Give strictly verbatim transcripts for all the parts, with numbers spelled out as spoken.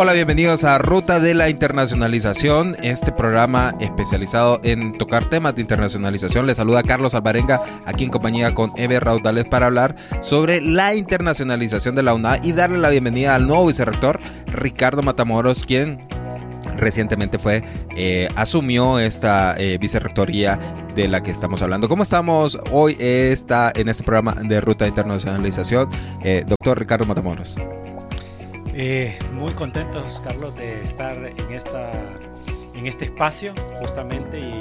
Hola, bienvenidos a Ruta de la Internacionalización, este programa especializado en tocar temas de internacionalización. Les saluda Carlos Alvarenga, aquí en compañía con Eber Raudales para hablar sobre la internacionalización de la U N A y darle la bienvenida al nuevo vicerrector, Ricardo Matamoros, quien recientemente fue, eh, asumió esta eh, vicerrectoría de la que estamos hablando. ¿Cómo estamos hoy está en este programa de Ruta de Internacionalización? Eh, doctor Ricardo Matamoros. Eh, muy contentos, Carlos, de estar en, esta, en este espacio justamente y,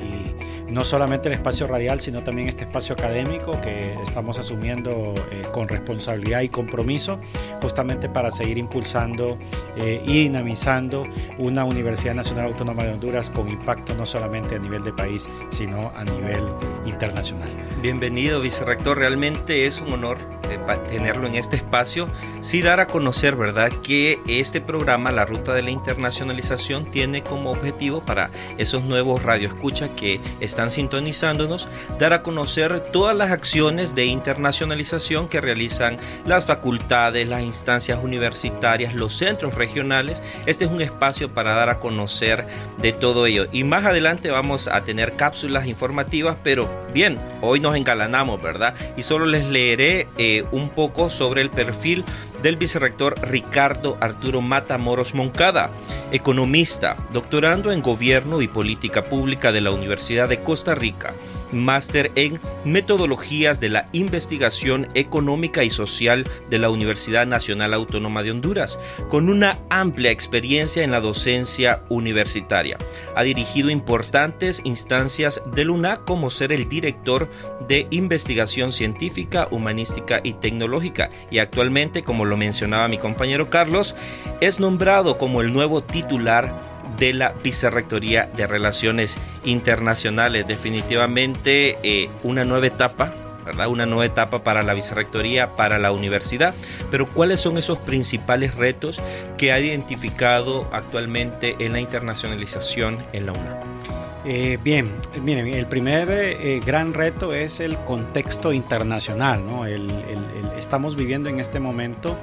y no solamente el espacio radial, sino también este espacio académico que estamos asumiendo eh, con responsabilidad y compromiso justamente para seguir impulsando eh, y dinamizando una Universidad Nacional Autónoma de Honduras con impacto no solamente a nivel de país, sino a nivel internacional. Bienvenido, vicerrector. Realmente es un honor eh, tenerlo en este espacio. Sí, dar a conocer, ¿verdad?, que este programa, La Ruta de la Internacionalización, tiene como objetivo para esos nuevos radioescuchas que están sintonizándonos, dar a conocer todas las acciones de internacionalización que realizan las facultades, las instancias universitarias, los centros regionales. Este es un espacio para dar a conocer de todo ello. Y más adelante vamos a tener cápsulas informativas, pero bien, hoy nos engalanamos, ¿verdad? Y solo les leeré eh, un poco sobre el perfil del vicerrector Ricardo Arturo Matamoros Moncada, economista, doctorando en Gobierno y Política Pública de la Universidad de Costa Rica, máster en Metodologías de la Investigación Económica y Social de la Universidad Nacional Autónoma de Honduras, con una amplia experiencia en la docencia universitaria. Ha dirigido importantes instancias del U N A, como ser el director de Investigación Científica, Humanística y Tecnológica, y actualmente, como lo mencionaba mi compañero Carlos, es nombrado como el nuevo titular de la Vicerrectoría de Relaciones Internacionales. Definitivamente eh, una nueva etapa, ¿verdad? Una nueva etapa para la Vicerrectoría, para la universidad. Pero ¿cuáles son esos principales retos que ha identificado actualmente en la internacionalización en la U N A? Eh, bien, miren, el primer eh, gran reto es el contexto internacional, ¿no? El, el, el, estamos viviendo en este momento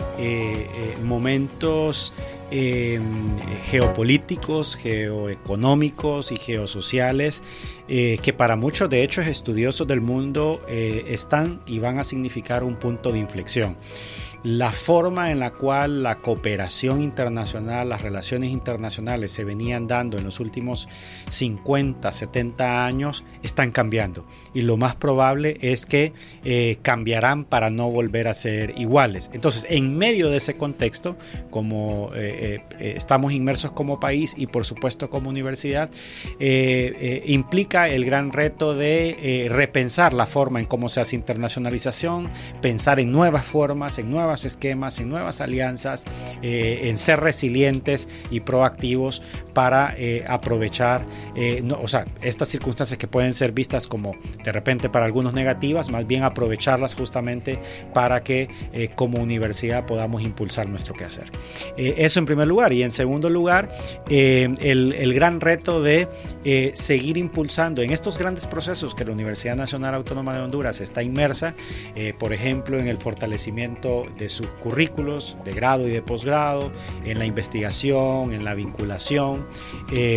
eh, eh, momentos eh, geopolíticos, geoeconómicos y geosociales eh, que para muchos, de hecho, estudiosos del mundo eh, están y van a significar un punto de inflexión. La forma en la cual la cooperación internacional, las relaciones internacionales se venían dando en los últimos cincuenta, setenta años están cambiando y lo más probable es que eh, cambiarán para no volver a ser iguales. Entonces, en medio de ese contexto, como eh, eh, estamos inmersos como país y por supuesto como universidad, eh, eh, implica el gran reto de eh, repensar la forma en cómo se hace internacionalización, pensar en nuevas formas, en nuevas esquemas, en nuevas alianzas, eh, en ser resilientes y proactivos para eh, aprovechar, eh, no, o sea, estas circunstancias que pueden ser vistas como de repente para algunos negativas, más bien aprovecharlas justamente para que eh, como universidad podamos impulsar nuestro quehacer. Eh, eso en primer lugar. Y en segundo lugar, eh, el, el gran reto de eh, seguir impulsando en estos grandes procesos que la Universidad Nacional Autónoma de Honduras está inmersa, eh, por ejemplo, en el fortalecimiento de sus currículos de grado y de posgrado, en la investigación, en la vinculación, eh,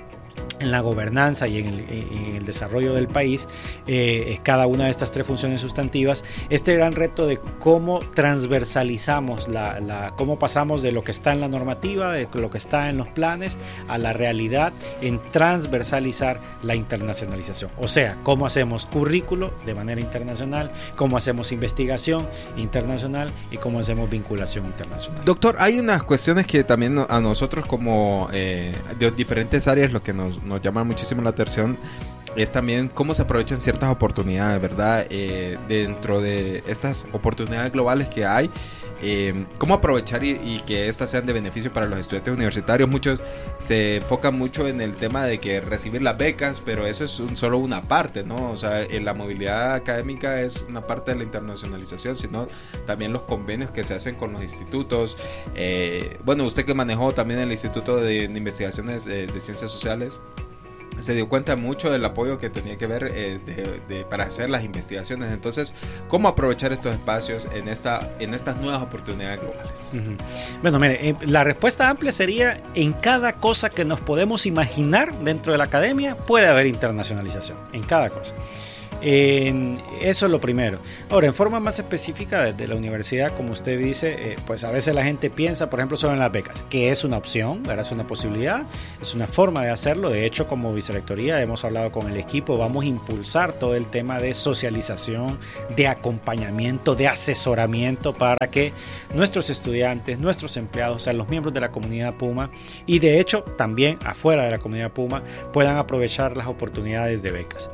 en la gobernanza y en el, en el desarrollo del país, eh, cada una de estas tres funciones sustantivas, este gran reto de cómo transversalizamos, la, la, cómo pasamos de lo que está en la normativa, de lo que está en los planes, a la realidad, en transversalizar la internacionalización. O sea, cómo hacemos currículo de manera internacional, cómo hacemos investigación internacional y cómo hacemos vinculación internacional. Doctor, hay unas cuestiones que también a nosotros como eh, de diferentes áreas lo que nos nos llama muchísimo la atención es también cómo se aprovechan ciertas oportunidades, ¿verdad? Eh, dentro de estas oportunidades globales que hay, eh, cómo aprovechar y, y que estas sean de beneficio para los estudiantes universitarios. Muchos se enfocan mucho en el tema de que recibir las becas, pero eso es un, solo una parte, ¿no? O sea, la movilidad académica es una parte de la internacionalización, sino también los convenios que se hacen con los institutos. Eh, bueno, usted que manejó también el Instituto de, de Investigaciones de, de Ciencias Sociales, se dio cuenta mucho del apoyo que tenía que ver eh, de, de, para hacer las investigaciones. Entonces, ¿cómo aprovechar estos espacios en, esta, en estas nuevas oportunidades globales? Uh-huh. Bueno, mire, eh, la respuesta amplia sería: en cada cosa que nos podemos imaginar dentro de la academia puede haber internacionalización, en cada cosa. Eh, eso es lo primero. Ahora, en forma más específica desde la universidad, como usted dice, eh, pues a veces la gente piensa, por ejemplo, solo en las becas, que es una opción, ¿verdad? Es una posibilidad, es una forma de hacerlo. De hecho, como vicerrectoría hemos hablado con el equipo, vamos a impulsar todo el tema de socialización, de acompañamiento, de asesoramiento para que nuestros estudiantes, nuestros empleados, o sea, los miembros de la comunidad Puma, y de hecho también afuera de la comunidad Puma, puedan aprovechar las oportunidades de becas.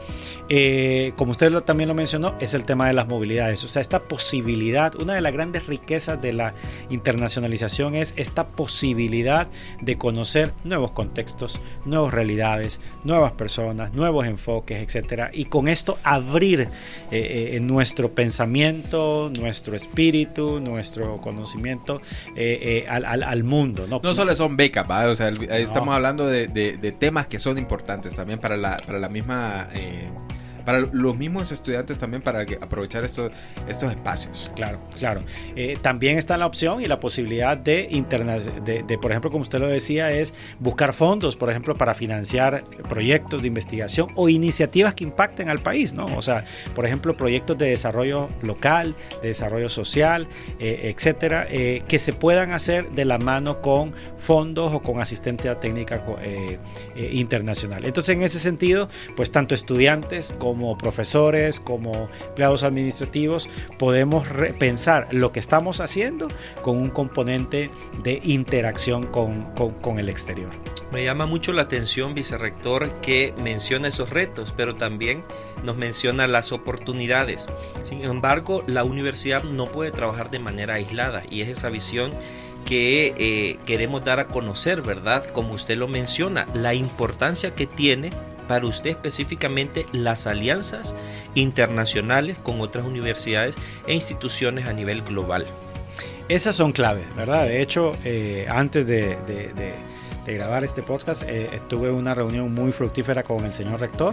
Eh, Como usted lo, también lo mencionó, es el tema de las movilidades. O sea, esta posibilidad, una de las grandes riquezas de la internacionalización es esta posibilidad de conocer nuevos contextos, nuevas realidades, nuevas personas, nuevos enfoques, etcétera. Y con esto abrir eh, eh, nuestro pensamiento, nuestro espíritu, nuestro conocimiento eh, eh, al, al, al mundo. No, no solo son becas, ¿va? O sea, el, no. estamos hablando de, de, de temas que son importantes también para la, para la misma... Eh, para los mismos estudiantes también, para que aprovechar estos, estos espacios. Claro, claro. Eh, también está la opción y la posibilidad de, interna de, de, por ejemplo, como usted lo decía, es buscar fondos, por ejemplo, para financiar proyectos de investigación o iniciativas que impacten al país, ¿no? O sea, por ejemplo, proyectos de desarrollo local, de desarrollo social, eh, etcétera, eh, que se puedan hacer de la mano con fondos o con asistencia técnica eh, eh, internacional. Entonces, en ese sentido, pues tanto estudiantes como como profesores, como empleados administrativos, podemos repensar lo que estamos haciendo con un componente de interacción con, con, con el exterior. Me llama mucho la atención, vicerrector, que menciona esos retos, pero también nos menciona las oportunidades. Sin embargo, la universidad no puede trabajar de manera aislada, y es esa visión que eh, queremos dar a conocer, ¿verdad? Como usted lo menciona, la importancia que tiene para usted específicamente las alianzas internacionales con otras universidades e instituciones a nivel global. Esas son claves, ¿verdad? De hecho, eh, antes de, de, de, de grabar este podcast, eh, tuve una reunión muy fructífera con el señor rector.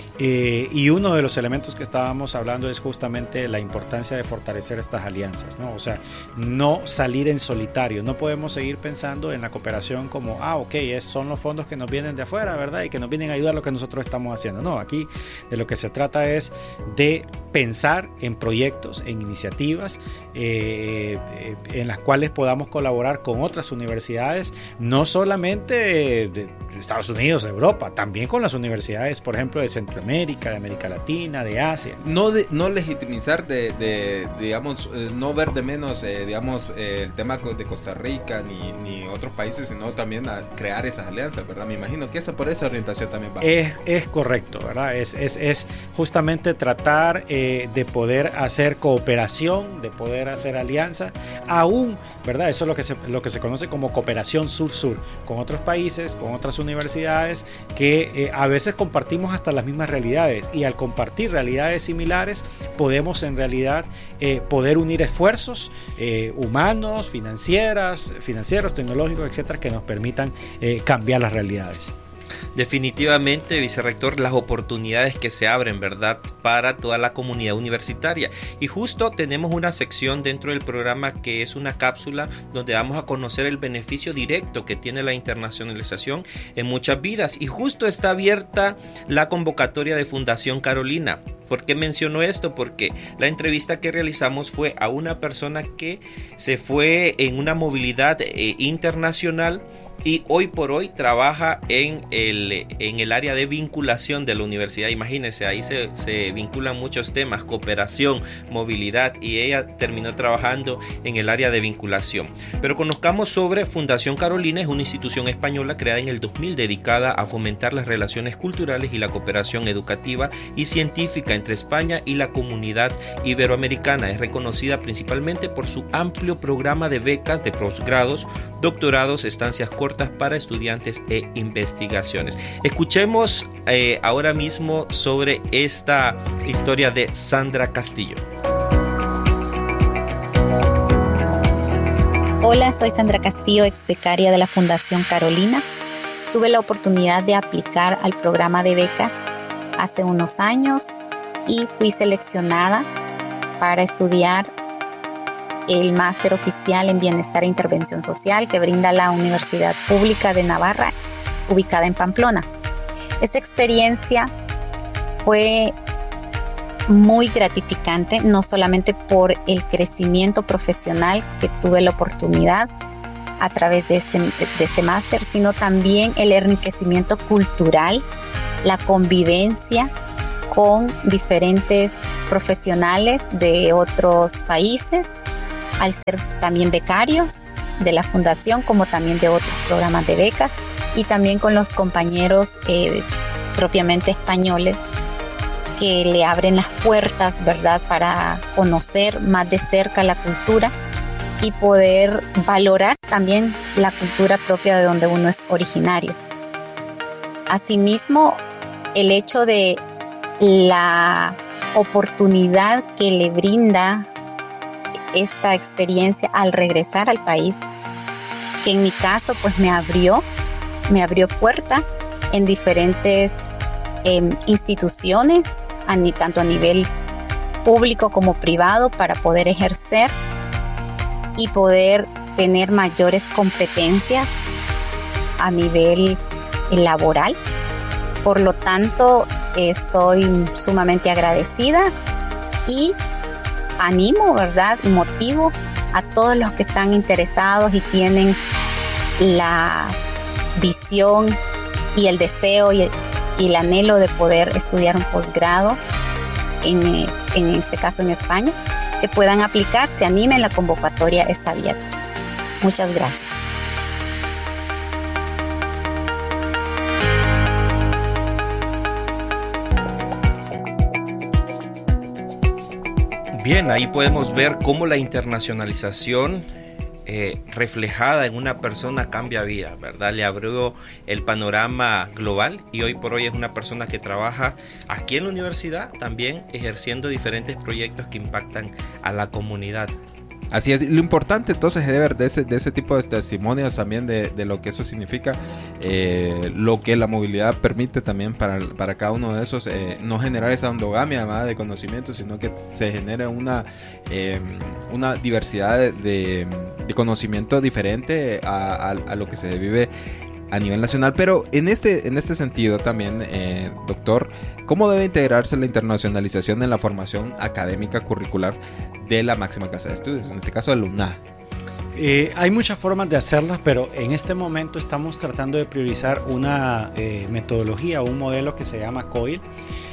Eh, y uno de los elementos que estábamos hablando es justamente la importancia de fortalecer estas alianzas, ¿no? O sea, no salir en solitario. No podemos seguir pensando en la cooperación como, ah, ok, es, son los fondos que nos vienen de afuera, ¿verdad? Y que nos vienen a ayudar a lo que nosotros estamos haciendo. No, aquí de lo que se trata es de pensar en proyectos, en iniciativas eh, eh, en las cuales podamos colaborar con otras universidades, no solamente de, de Estados Unidos, de Europa, también con las universidades, por ejemplo, de Centroamérica, América, de América Latina, de Asia. No, de, no legitimizar, de, de, de digamos, eh, no ver de menos, eh, digamos, eh, el tema de Costa Rica ni, ni otros países, sino también a crear esas alianzas, ¿verdad? Me imagino que esa por esa orientación también va. Es, es correcto, ¿verdad? Es, es, es justamente tratar eh, de poder hacer cooperación, de poder hacer alianza, aún, ¿verdad? Eso es lo que se, lo que se conoce como cooperación sur-sur, con otros países, con otras universidades, que eh, a veces compartimos hasta las mismas realidades. Y al compartir realidades similares podemos en realidad eh, poder unir esfuerzos eh, humanos, financieras, financieros, tecnológicos, etcétera, que nos permitan eh, cambiar las realidades. Definitivamente, vicerrector, las oportunidades que se abren, ¿verdad?, para toda la comunidad universitaria. Y justo tenemos una sección dentro del programa que es una cápsula donde vamos a conocer el beneficio directo que tiene la internacionalización en muchas vidas. Y justo está abierta la convocatoria de Fundación Carolina. ¿Por qué menciono esto? Porque la entrevista que realizamos fue a una persona que se fue en una movilidad eh, internacional y hoy por hoy trabaja en el, en el área de vinculación de la universidad. Imagínense, ahí se, se vinculan muchos temas, cooperación, movilidad, y ella terminó trabajando en el área de vinculación. Pero conozcamos sobre Fundación Carolina. Es una institución española creada en el dos mil dedicada a fomentar las relaciones culturales y la cooperación educativa y científica entre España y la comunidad iberoamericana. Es reconocida principalmente por su amplio programa de becas de posgrados, doctorados, estancias cortas para estudiantes e investigaciones. Escuchemos eh, ahora mismo sobre esta historia de Sandra Castillo. Hola, soy Sandra Castillo, ex becaria de la Fundación Carolina. tuve la oportunidad de aplicar al programa de becas hace unos años y fui seleccionada para estudiar el máster oficial en Bienestar e Intervención Social que brinda la Universidad Pública de Navarra, ubicada en Pamplona. Esta experiencia fue muy gratificante, no solamente por el crecimiento profesional que tuve la oportunidad a través de, ese, de este máster, sino también el enriquecimiento cultural, la convivencia con diferentes profesionales de otros países, al ser también becarios de la fundación, como también de otros programas de becas, y también con los compañeros eh, propiamente españoles, que le abren las puertas, ¿verdad?, para conocer más de cerca la cultura y poder valorar también la cultura propia de donde uno es originario. Asimismo, el hecho de la oportunidad que le brinda esta experiencia al regresar al país, que en mi caso pues me abrió, me abrió puertas en diferentes eh, instituciones, a, tanto a nivel público como privado, para poder ejercer y poder tener mayores competencias a nivel laboral. Por lo tanto, estoy sumamente agradecida y animo, ¿verdad?, motivo a todos los que están interesados y tienen la visión y el deseo y el, y el anhelo de poder estudiar un posgrado, en, en este caso en España, que puedan aplicar, se animen, la convocatoria está abierta. Muchas gracias. Bien, ahí podemos ver cómo la internacionalización eh, reflejada en una persona cambia vida, ¿verdad? Le abrió el panorama global y hoy por hoy es una persona que trabaja aquí en la universidad, también ejerciendo diferentes proyectos que impactan a la comunidad. Así es, lo importante entonces es ver de ese, de ese tipo de testimonios también de, de lo que eso significa, eh, lo que la movilidad permite también para, para cada uno de esos, eh, no generar esa endogamia además de conocimiento, sino que se genere una, eh, una diversidad de, de, de conocimiento diferente a, a, a lo que se vive a nivel nacional. Pero en este, en este sentido también, eh, doctor, ¿cómo debe integrarse la internacionalización en la formación académica curricular de la máxima casa de estudios, en este caso de la U N A? Eh, hay muchas formas de hacerlas, pero en este momento estamos tratando de priorizar una eh, metodología, un modelo que se llama COIL,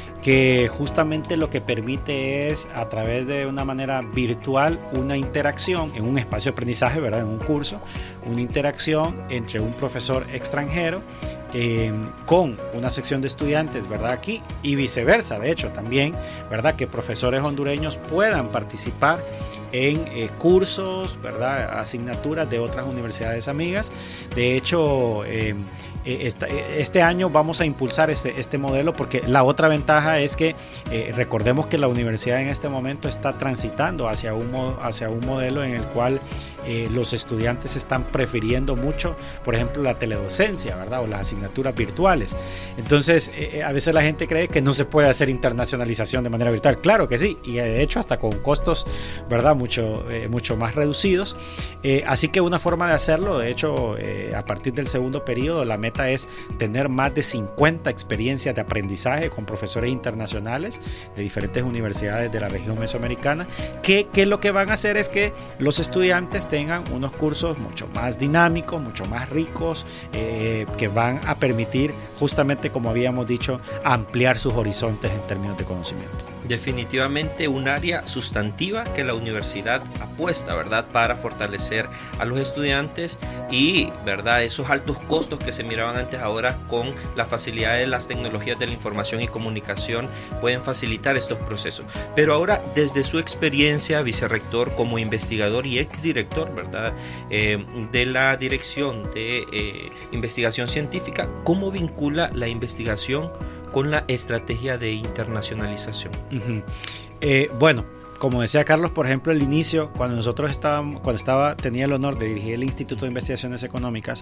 que justamente lo que permite es, a través de una manera virtual, una interacción en un espacio de aprendizaje, ¿verdad?, en un curso, una interacción entre un profesor extranjero eh, con una sección de estudiantes, ¿verdad?, aquí, y viceversa, de hecho, también, ¿verdad?, que profesores hondureños puedan participar en eh, cursos, ¿verdad?, asignaturas de otras universidades amigas. De hecho, eh, Esta, este año vamos a impulsar este, este modelo, porque la otra ventaja es que eh, recordemos que la universidad en este momento está transitando hacia un, hacia un modelo en el cual eh, los estudiantes están prefiriendo mucho, por ejemplo, la teledocencia, ¿verdad?, o las asignaturas virtuales. Entonces, eh, a veces la gente cree que no se puede hacer internacionalización de manera virtual. Claro que sí, y de hecho hasta con costos, ¿verdad?, mucho, eh, mucho más reducidos. Eh, así que una forma de hacerlo, de hecho, eh, a partir del segundo periodo, la meta es tener más de cincuenta experiencias de aprendizaje con profesores internacionales de diferentes universidades de la región mesoamericana, que, que lo que van a hacer es que los estudiantes tengan unos cursos mucho más dinámicos, mucho más ricos, eh, que van a permitir, justamente como habíamos dicho, ampliar sus horizontes en términos de conocimiento. Definitivamente un área sustantiva que la universidad apuesta, ¿verdad?, para fortalecer a los estudiantes y, ¿verdad?, esos altos costos que se miraban antes, ahora con la facilidad de las tecnologías de la información y comunicación pueden facilitar estos procesos. Pero ahora, desde su experiencia, vicerrector, como investigador y exdirector, ¿verdad?, eh, de la Dirección de eh, Investigación Científica, ¿cómo vincula la investigación con la estrategia de internacionalización? Uh-huh. Eh, bueno, como decía Carlos, por ejemplo, el inicio, cuando nosotros estábamos, cuando estaba, tenía el honor de dirigir el Instituto de Investigaciones Económicas,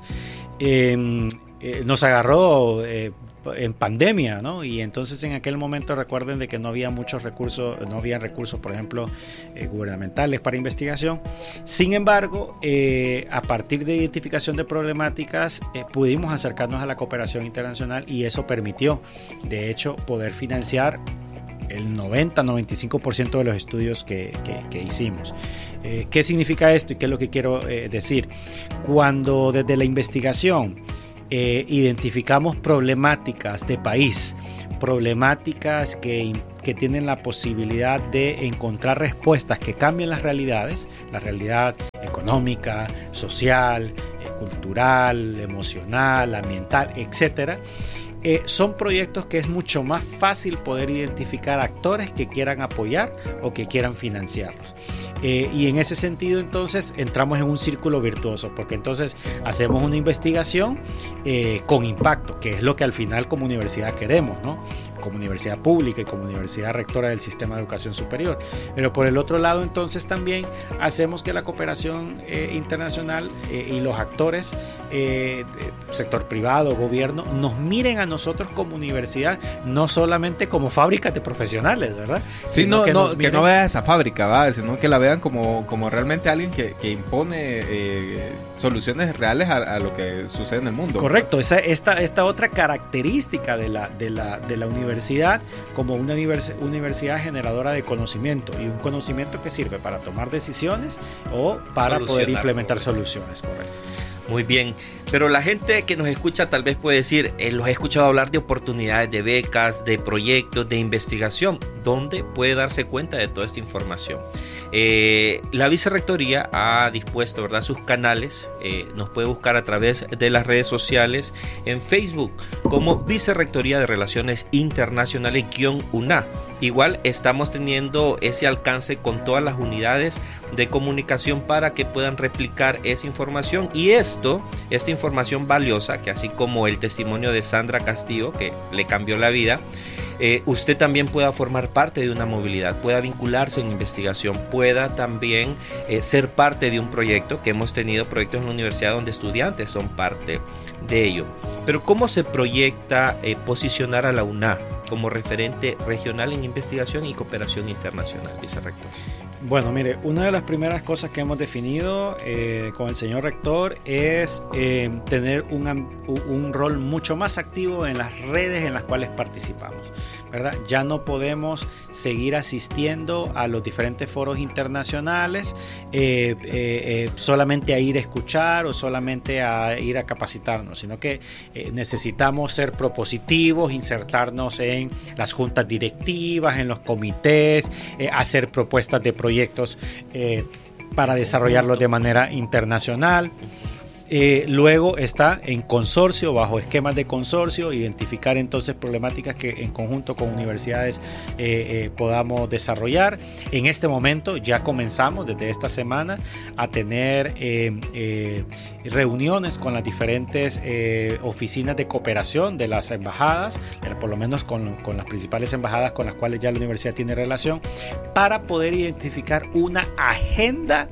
eh, eh, nos agarró eh, en pandemia, ¿no? Y entonces en aquel momento recuerden de que no había muchos recursos, no había recursos, por ejemplo, eh, gubernamentales para investigación. Sin embargo, eh, a partir de identificación de problemáticas, eh, pudimos acercarnos a la cooperación internacional y eso permitió, de hecho, poder financiar el noventa a noventa y cinco por ciento de los estudios que, que, que hicimos. Eh, ¿Qué significa esto y qué es lo que quiero eh, decir? Cuando desde la investigación eh, identificamos problemáticas de país, problemáticas que, que tienen la posibilidad de encontrar respuestas que cambien las realidades, la realidad económica, social, eh, cultural, emocional, ambiental, etcétera. Eh, son proyectos que es mucho más fácil poder identificar actores que quieran apoyar o que quieran financiarlos. Eh, y en ese sentido entonces entramos en un círculo virtuoso, porque entonces hacemos una investigación eh, con impacto, que es lo que al final como universidad queremos, ¿no? Como universidad pública y como universidad rectora del sistema de educación superior. Pero por el otro lado entonces también hacemos que la cooperación eh, internacional eh, y los actores, eh, sector privado, gobierno, nos miren a nosotros como universidad, no solamente como fábricas de profesionales, ¿verdad? Sí, Sino no, que, no, miren... que no vea esa fábrica, ¿va? Sino que la vean como, como realmente alguien que, que impone eh, soluciones reales a, a lo que sucede en el mundo. Correcto, esa, esta, esta otra característica de la, de la, de la universidad como una univers- universidad generadora de conocimiento, y un conocimiento que sirve para tomar decisiones o para poder implementar soluciones. Correcto. Muy bien, pero la gente que nos escucha tal vez puede decir, eh, los he escuchado hablar de oportunidades, de becas, de proyectos, de investigación. ¿Dónde puede darse cuenta de toda esta información? Eh, la Vicerrectoría ha dispuesto, ¿verdad?, sus canales. Eh, nos puede buscar a través de las redes sociales, en Facebook como Vicerrectoría de Relaciones Internacionales-U N A. Igual estamos teniendo ese alcance con todas las unidades de comunicación para que puedan replicar esa información, y esto, esta información valiosa, que así como el testimonio de Sandra Castillo, que le cambió la vida, Eh, usted también pueda formar parte de una movilidad, pueda vincularse en investigación, pueda también eh, ser parte de un proyecto, que hemos tenido proyectos en la universidad donde estudiantes son parte de ello. Pero ¿cómo se proyecta eh, posicionar a la U N A como referente regional en investigación y cooperación internacional, vicerrector? Bueno, mire, una de las primeras cosas que hemos definido eh, con el señor rector es eh, tener un, un rol mucho más activo en las redes en las cuales participamos, ¿verdad? Ya no podemos seguir asistiendo a los diferentes foros internacionales eh, eh, eh, solamente a ir a escuchar o solamente a ir a capacitarnos, sino que eh, necesitamos ser propositivos, insertarnos en las juntas directivas, en los comités, eh, hacer propuestas de proyectos eh, para desarrollarlos de manera internacional. Eh, luego está en consorcio, bajo esquemas de consorcio, identificar entonces problemáticas que en conjunto con universidades eh, eh, podamos desarrollar. En este momento ya comenzamos desde esta semana a tener eh, eh, reuniones con las diferentes eh, oficinas de cooperación de las embajadas, por lo menos con, con las principales embajadas con las cuales ya la universidad tiene relación, para poder identificar una agenda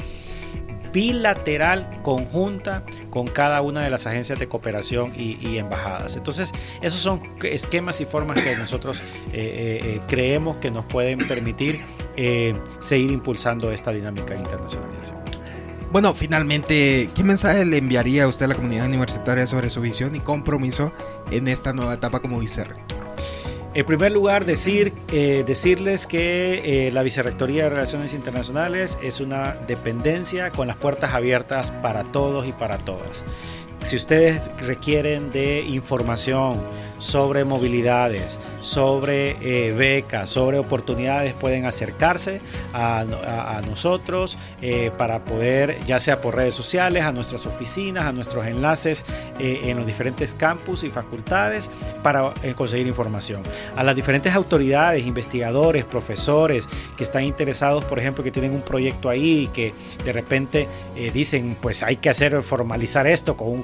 bilateral conjunta con cada una de las agencias de cooperación y, y embajadas. Entonces, esos son esquemas y formas que nosotros eh, eh, creemos que nos pueden permitir eh, seguir impulsando esta dinámica de internacionalización. Bueno, finalmente, ¿qué mensaje le enviaría a usted a la comunidad universitaria sobre su visión y compromiso en esta nueva etapa como vicerrector? En primer lugar, decir, eh, decirles que eh, la Vicerrectoría de Relaciones Internacionales es una dependencia con las puertas abiertas para todos y para todas. Si ustedes requieren de información sobre movilidades, sobre eh, becas, sobre oportunidades, pueden acercarse a, a, a nosotros eh, para poder, ya sea por redes sociales, a nuestras oficinas, a nuestros enlaces eh, en los diferentes campus y facultades para eh, conseguir información. A las diferentes autoridades, investigadores, profesores que están interesados, por ejemplo, que tienen un proyecto ahí y que de repente eh, dicen, pues hay que hacer, formalizar esto con un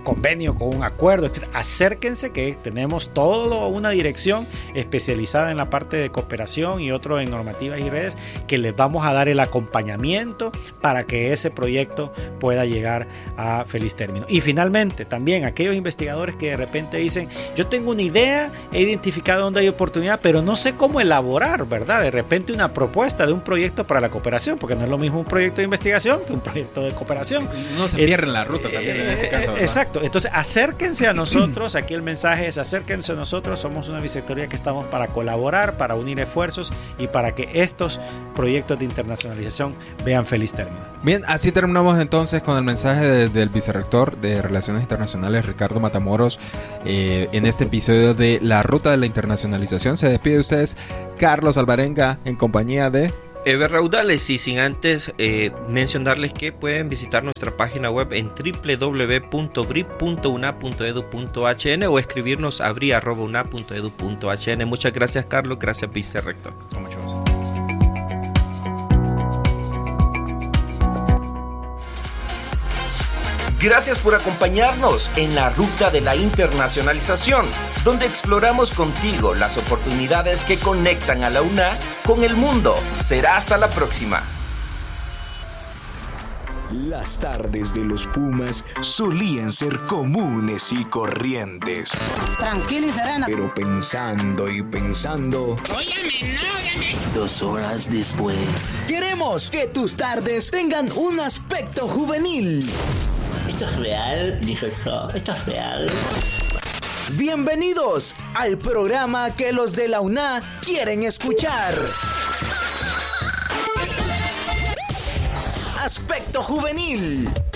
convenio, con un acuerdo, etcétera. Acérquense, que tenemos toda una dirección especializada en la parte de cooperación y otro en normativas y redes, que les vamos a dar el acompañamiento para que ese proyecto pueda llegar a feliz término. Y finalmente, también aquellos investigadores que de repente dicen, yo tengo una idea, he identificado dónde hay oportunidad, pero no sé cómo elaborar, ¿verdad? De repente una propuesta de un proyecto para la cooperación, porque no es lo mismo un proyecto de investigación que un proyecto de cooperación. No se pierde en la ruta también en ese caso, ¿verdad? Exacto. Entonces, acérquense a nosotros. Aquí el mensaje es: acérquense a nosotros. Somos una bisectoría que estamos para colaborar, para unir esfuerzos y para que estos proyectos de internacionalización vean feliz término. Bien, así terminamos entonces con el mensaje de, del vicerrector de Relaciones Internacionales, Ricardo Matamoros, eh, en este episodio de La Ruta de la Internacionalización. Se despide de ustedes Carlos Alvarenga en compañía de Eber Raudales, y sin antes eh, mencionarles que pueden visitar nuestra página web en doble u doble u doble u punto b r i punto u n a punto e d u punto h n o escribirnos a bri arroba u n a punto e d u punto h n. Muchas gracias, Carlos. Gracias, vicerrector. Con mucho gusto. Gracias por acompañarnos en la Ruta de la Internacionalización, donde exploramos contigo las oportunidades que conectan a la U N A con el mundo. Será hasta la próxima. Las tardes de los Pumas solían ser comunes y corrientes. Tranquila y serena. Pero pensando y pensando... Óyeme, no, óyeme. Dos horas después... Queremos que tus tardes tengan un aspecto juvenil. ¿Esto es real? Dijo eso. ¿Esto es real? Bienvenidos al programa que los de la U N A quieren escuchar. Aspecto juvenil.